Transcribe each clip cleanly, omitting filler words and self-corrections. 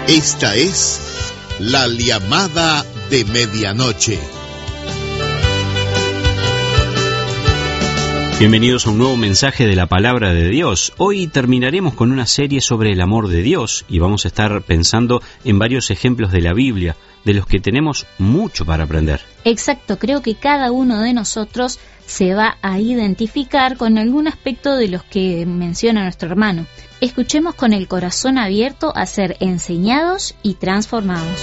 Esta es la llamada de medianoche. Bienvenidos a un nuevo mensaje de la Palabra de Dios. Hoy terminaremos con una serie sobre el amor de Dios y vamos a estar pensando en varios ejemplos de la Biblia, de los que tenemos mucho para aprender. Exacto, creo que cada uno de nosotros se va a identificar con algún aspecto de los que menciona nuestro hermano. Escuchemos con el corazón abierto a ser enseñados y transformados.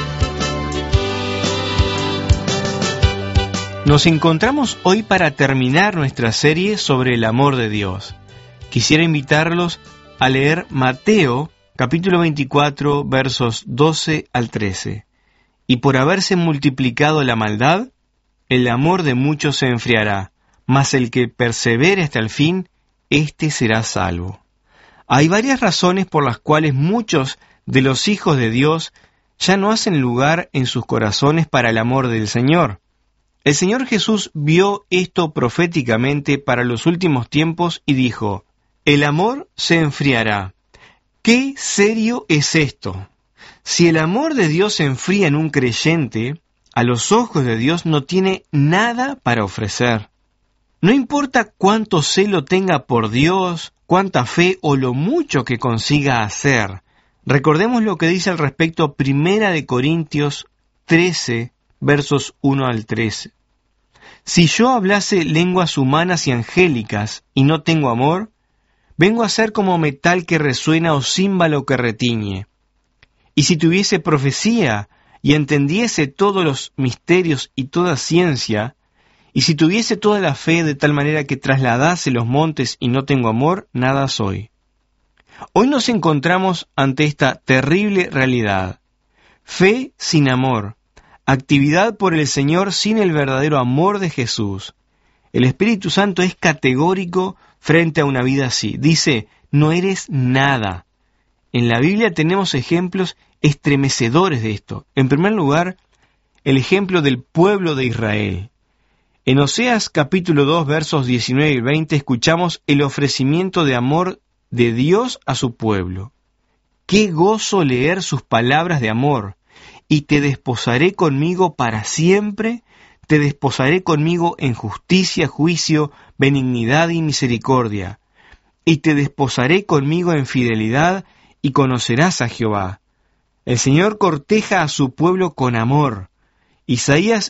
Nos encontramos hoy para terminar nuestra serie sobre el amor de Dios. Quisiera invitarlos a leer Mateo, capítulo 24, versos 12 al 13. Y por haberse multiplicado la maldad, el amor de muchos se enfriará, mas el que persevere hasta el fin, éste será salvo. Hay varias razones por las cuales muchos de los hijos de Dios ya no hacen lugar en sus corazones para el amor del Señor. El Señor Jesús vio esto proféticamente para los últimos tiempos y dijo: el amor se enfriará. ¿Qué serio es esto? Si el amor de Dios se enfría en un creyente, a los ojos de Dios no tiene nada para ofrecer. No importa cuánto celo tenga por Dios, cuánta fe o lo mucho que consiga hacer. Recordemos lo que dice al respecto 1 Corintios 13, versos 1 al 13. Si yo hablase lenguas humanas y angélicas y no tengo amor, vengo a ser como metal que resuena o címbalo que retiñe. Y si tuviese profecía y entendiese todos los misterios y toda ciencia, y si tuviese toda la fe de tal manera que trasladase los montes y no tengo amor, nada soy. Hoy nos encontramos ante esta terrible realidad. Fe sin amor. Actividad por el Señor sin el verdadero amor de Jesús. El Espíritu Santo es categórico frente a una vida así. Dice: no eres nada. En la Biblia tenemos ejemplos estremecedores de esto. En primer lugar, el ejemplo del pueblo de Israel. En Oseas capítulo 2, versos 19 y 20, escuchamos el ofrecimiento de amor de Dios a su pueblo. ¡Qué gozo leer sus palabras de amor! Y te desposaré conmigo para siempre, te desposaré conmigo en justicia, juicio, benignidad y misericordia. Y te desposaré conmigo en fidelidad, y conocerás a Jehová. El Señor corteja a su pueblo con amor. Isaías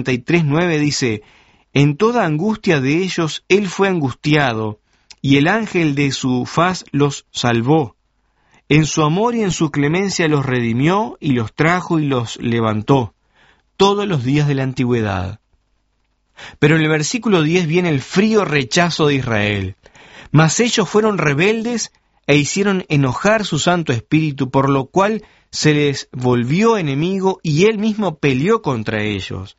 63:9 dice: en toda angustia de ellos él fue angustiado, y el ángel de su faz los salvó. En su amor y en su clemencia los redimió, y los trajo y los levantó, todos los días de la antigüedad. Pero en el versículo 10 viene el frío rechazo de Israel. Mas ellos fueron rebeldes e hicieron enojar su Santo Espíritu, por lo cual se les volvió enemigo y él mismo peleó contra ellos.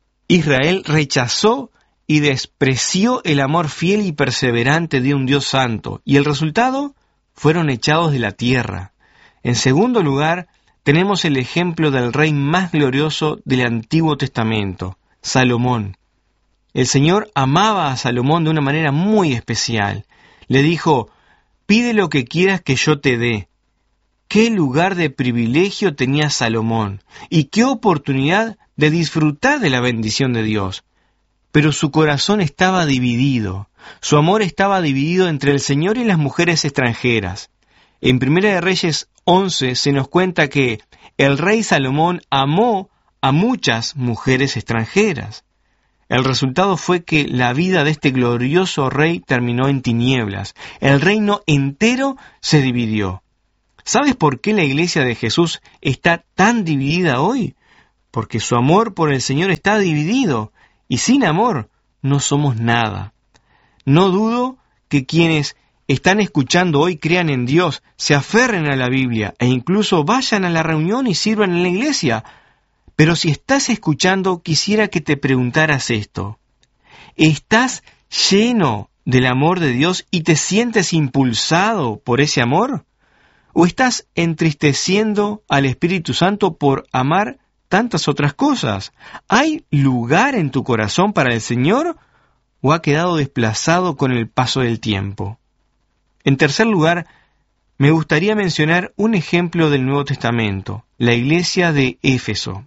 Israel rechazó y despreció el amor fiel y perseverante de un Dios santo, y el resultado: fueron echados de la tierra. En segundo lugar, tenemos el ejemplo del rey más glorioso del Antiguo Testamento, Salomón. El Señor amaba a Salomón de una manera muy especial. Le dijo: pide lo que quieras que yo te dé. Qué lugar de privilegio tenía Salomón, y qué oportunidad de disfrutar de la bendición de Dios. Pero su corazón estaba dividido. Su amor estaba dividido entre el Señor y las mujeres extranjeras. En 1 Reyes 11 se nos cuenta que el rey Salomón amó a muchas mujeres extranjeras. El resultado fue que la vida de este glorioso rey terminó en tinieblas. El reino entero se dividió. ¿Sabes por qué la iglesia de Jesús está tan dividida hoy? Porque su amor por el Señor está dividido, y sin amor no somos nada. No dudo que quienes están escuchando hoy crean en Dios, se aferren a la Biblia e incluso vayan a la reunión y sirvan en la iglesia. Pero si estás escuchando, quisiera que te preguntaras esto: ¿estás lleno del amor de Dios y te sientes impulsado por ese amor? ¿O estás entristeciendo al Espíritu Santo por amar tantas otras cosas? ¿Hay lugar en tu corazón para el Señor o ha quedado desplazado con el paso del tiempo? En tercer lugar, me gustaría mencionar un ejemplo del Nuevo Testamento, la iglesia de Éfeso.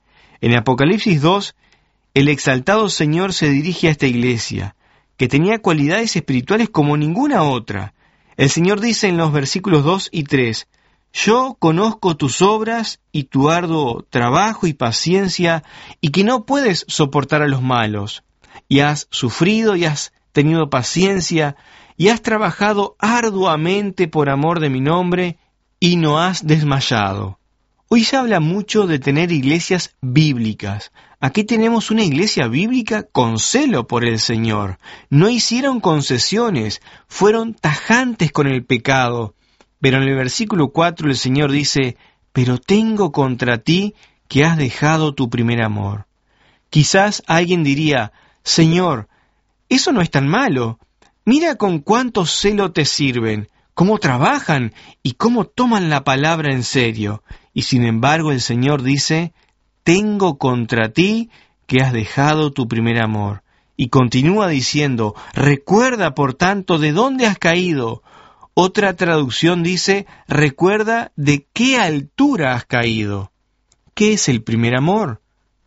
En Apocalipsis 2, el exaltado Señor se dirige a esta iglesia, que tenía cualidades espirituales como ninguna otra. El Señor dice en los versículos 2 y 3, «Yo conozco tus obras y tu arduo trabajo y paciencia, y que no puedes soportar a los malos, y has sufrido y has tenido paciencia, y has trabajado arduamente por amor de mi nombre, y no has desmayado». Hoy se habla mucho de tener iglesias bíblicas. Aquí tenemos una iglesia bíblica con celo por el Señor. No hicieron concesiones, fueron tajantes con el pecado. Pero en el versículo 4 el Señor dice, «Pero tengo contra ti que has dejado tu primer amor». Quizás alguien diría, «Señor, eso no es tan malo. Mira con cuánto celo te sirven, cómo trabajan y cómo toman la palabra en serio». Y sin embargo el Señor dice, «Tengo contra ti que has dejado tu primer amor». Y continúa diciendo, «Recuerda, por tanto, de dónde has caído». Otra traducción dice, «Recuerda de qué altura has caído». ¿Qué es el primer amor?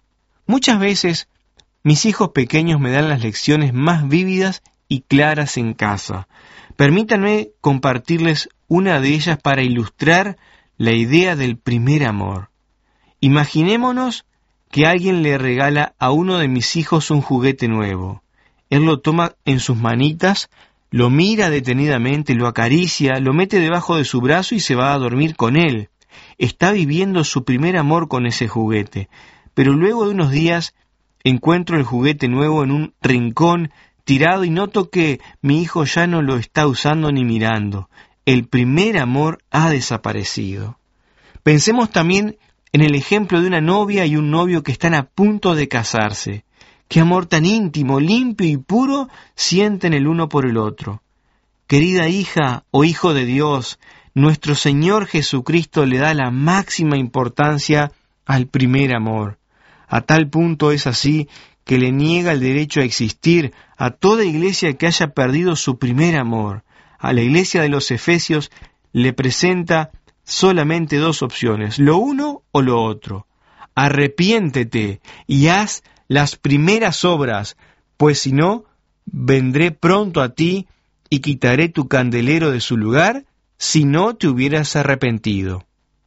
Muchas veces mis hijos pequeños me dan las lecciones más vívidas y claras en casa. Permítanme compartirles una de ellas para ilustrar la idea del primer amor. Imaginémonos que alguien le regala a uno de mis hijos un juguete nuevo. Él lo toma en sus manitas, lo mira detenidamente, lo acaricia, lo mete debajo de su brazo y se va a dormir con él. Está viviendo su primer amor con ese juguete. Pero luego de unos días encuentro el juguete nuevo en un rincón tirado y noto que mi hijo ya no lo está usando ni mirando. El primer amor ha desaparecido. Pensemos también en el ejemplo de una novia y un novio que están a punto de casarse. Qué amor tan íntimo, limpio y puro sienten el uno por el otro. Querida hija o hijo de Dios, nuestro Señor Jesucristo le da la máxima importancia al primer amor. A tal punto es así que le niega el derecho a existir a toda iglesia que haya perdido su primer amor. A la iglesia de los Efesios le presenta solamente dos opciones, lo uno o lo otro. Arrepiéntete y haz las primeras obras, pues si no, vendré pronto a ti y quitaré tu candelero de su lugar si no te hubieras arrepentido.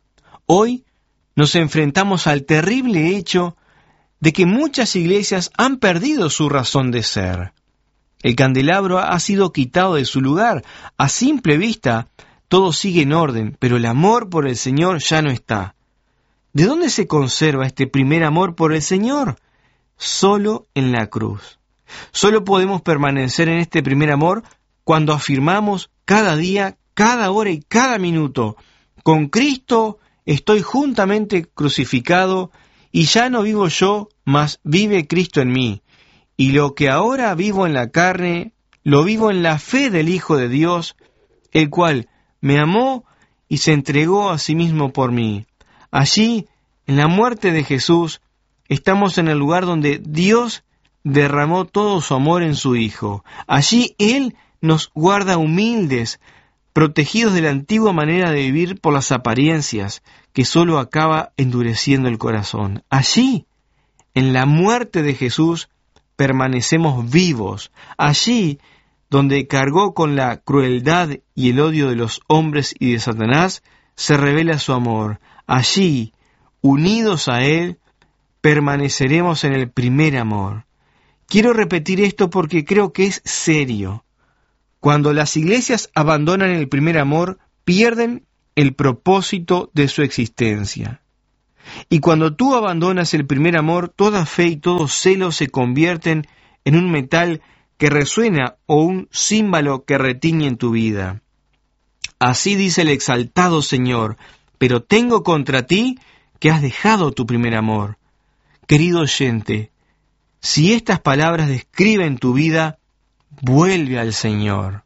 Hoy nos enfrentamos al terrible hecho de que muchas iglesias han perdido su razón de ser. El candelabro ha sido quitado de su lugar. A simple vista, todo sigue en orden, pero el amor por el Señor ya no está. ¿De dónde se conserva este primer amor por el Señor? Solo en la cruz. Solo podemos permanecer en este primer amor cuando afirmamos cada día, cada hora y cada minuto, con Cristo estoy juntamente crucificado y ya no vivo yo, mas vive Cristo en mí. Y lo que ahora vivo en la carne, lo vivo en la fe del Hijo de Dios, el cual me amó y se entregó a sí mismo por mí. Allí, en la muerte de Jesús, estamos en el lugar donde Dios derramó todo su amor en su Hijo. Allí Él nos guarda humildes, protegidos de la antigua manera de vivir por las apariencias, que solo acaba endureciendo el corazón. Allí, en la muerte de Jesús, permanecemos vivos. Allí, donde cargó con la crueldad y el odio de los hombres y de Satanás, se revela su amor. Allí, unidos a Él, permaneceremos en el primer amor. Quiero repetir esto porque creo que es serio. Cuando las iglesias abandonan el primer amor, pierden el propósito de su existencia. Y cuando tú abandonas el primer amor, toda fe y todo celo se convierten en un metal que resuena o un címbalo que retiñe en tu vida. Así dice el exaltado Señor, pero tengo contra ti que has dejado tu primer amor. Querido oyente, si estas palabras describen tu vida, vuelve al Señor.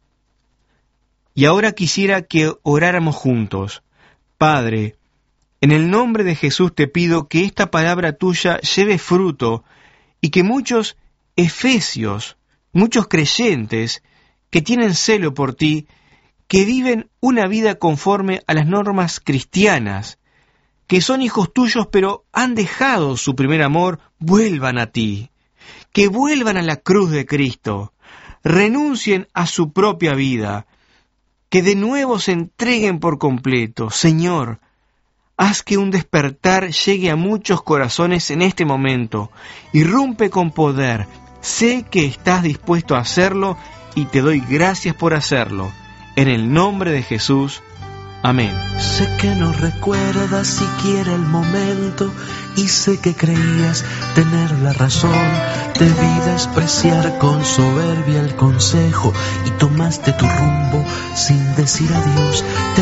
Y ahora quisiera que oráramos juntos. Padre, en el nombre de Jesús te pido que esta palabra tuya lleve fruto y que muchos efesios, muchos creyentes que tienen celo por ti, que viven una vida conforme a las normas cristianas, que son hijos tuyos pero han dejado su primer amor, vuelvan a ti, que vuelvan a la cruz de Cristo, renuncien a su propia vida, que de nuevo se entreguen por completo. Señor, haz que un despertar llegue a muchos corazones en este momento. Irrumpe con poder. Sé que estás dispuesto a hacerlo y te doy gracias por hacerlo. En el nombre de Jesús. Amén. Sé que no recuerdas siquiera el momento y sé que creías tener la razón. Debí despreciar con soberbia el consejo y tomaste tu rumbo sin decir adiós. Te